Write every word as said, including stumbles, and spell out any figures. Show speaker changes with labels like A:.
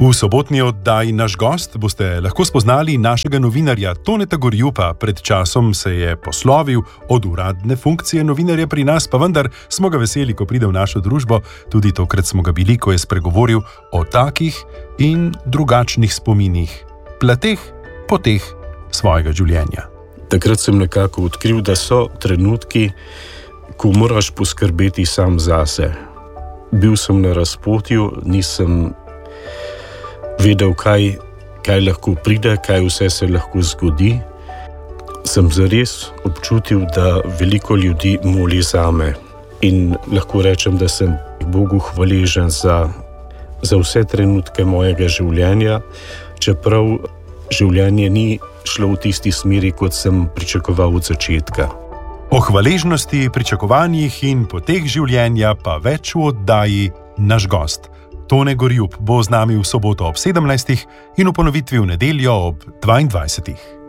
A: V sobotni oddaji Naš gost boste lahko spoznali našega novinarja Toneta Gorjupa. Pred časom se je poslovil od uradne funkcije novinarja pri nas, pa vendar smo ga veseli, ko pride v našo družbo. Tudi tokrat smo ga bili, ko je spregovoril o takih in drugačnih spominih, plateh, poteh svojega življenja.
B: Takrat sem nekako odkril, da so trenutki, ko moraš poskrbeti sam zase. Bil sem na razpotju, nisem vedel, kaj, kaj lahko pride, kaj vse se lahko zgodi. Sem zares občutil, da veliko ljudi moli zame. In lahko rečem, da sem Bogu hvaležen za, za vse trenutke mojega življenja, čeprav življenje ni šlo v tisti smeri, kot sem pričakoval od začetka.
A: O hvaležnosti, pričakovanjih in poteh življenja pa več v oddaji Naš gost. Tone Gorjup bo z nami v soboto ob sedemnajstih in v ponovitvi v nedeljo ob dvaindvajsetih.